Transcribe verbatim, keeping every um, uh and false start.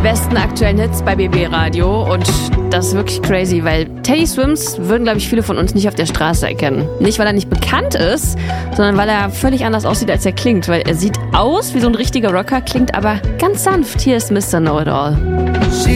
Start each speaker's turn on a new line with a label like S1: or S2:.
S1: besten aktuellen Hits bei B B Radio und das ist wirklich crazy, weil Teddy Swims würden, glaube ich, viele von uns nicht auf der Straße erkennen. Nicht, weil er nicht bekannt ist, sondern weil er völlig anders aussieht, als er klingt. Weil er sieht aus wie so ein richtiger Rocker, klingt aber ganz sanft. Hier ist Mister Know-It-All.